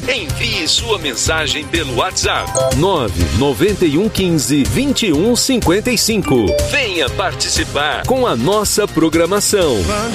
Envie sua mensagem pelo WhatsApp 99115-2155. Venha participar Com a nossa programação.